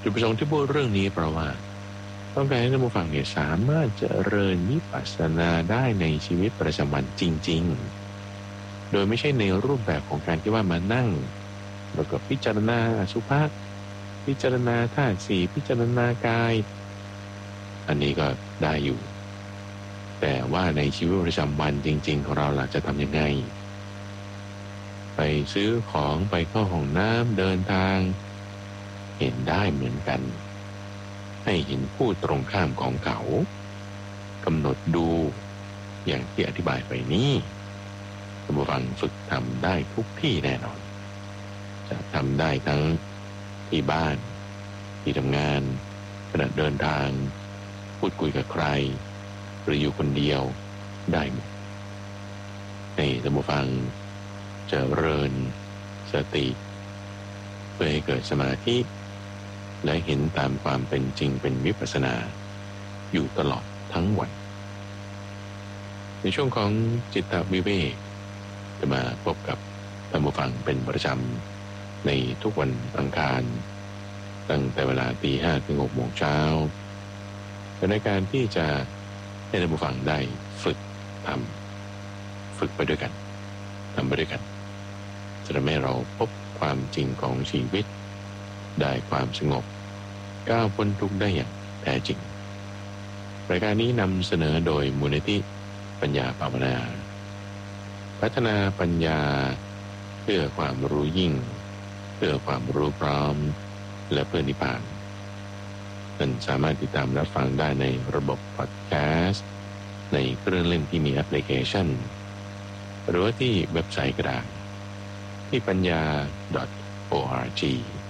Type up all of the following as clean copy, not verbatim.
จุดประสงค์ที่พูดเรื่องนี้เพราะว่าต้องการให้ท่านผู้ฟังเนี่ยสามารถเจริญวิปัสสนาได้ในชีวิตประจำวันจริงๆโดยไม่ใช่ในรูปแบบของการที่ว่ามานั่งแล้วก็พิจารณาอสุภะพิจารณาธาตุสี่พิจารณากายอันนี้ก็ได้อยู่แต่ว่าในชีวิตประจำวันจริงๆของเราล่ะจะทำยังไงไปซื้อของไปเข้าห้องน้ำเดินทางเห็นได้เหมือนกันให้เห็นผู้ตรงข้ามของเขากำหนดดูอย่างที่อธิบายไปนี้ท่านผู้ฟังฝึกทำได้ทุกที่แน่นอนจะทำได้ทั้งที่บ้านที่ทำงานขณะเดินทางพูดคุยกับใครหรืออยู่คนเดียวได้หมดให้ท่านผู้ฟังเจริญสติเพื่อให้เกิดสมาธิและเห็นตามความเป็นจริงเป็นวิปัสสนาอยู่ตลอดทั้งวันในช่วงของจิตตวิเวกจะมาพบกับท่านผู้ฟังเป็นประจำในทุกวันอังคารตั้งแต่เวลา 5:00 ถึง 6:00 น.เป็นในการที่จะให้ท่านผู้ฟังได้ฝึกทำฝึกไปด้วยกันทำไปด้วยกันจะทำให้เราพบความจริงของชีวิตได้ความสงบก้าวพ้นทุกข์ได้อย่างแท้จริงรายการนี้นำเสนอโดยมูลนิธิปัญญาภาวนาพัฒนาปัญญาเพื่อความรู้ยิ่งเพื่อความรู้พร้อมและเพื่อนิพพานท่านสามารถติดตามรับฟังได้ในระบบพอดแคสต์ในเครื่องเล่นที่มีแอปพลิเคชันหรือว่าที่เว็บไซต์ก็ได้ที่ปัญญา .org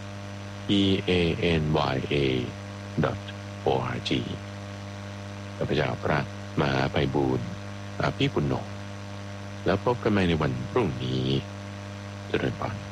PANYA.org ข้าพเจ้าพระมหาไพบูลย์อภิปุณโญแล้วพบกันใหม่ในวันพรุ่งนี้เจริญพร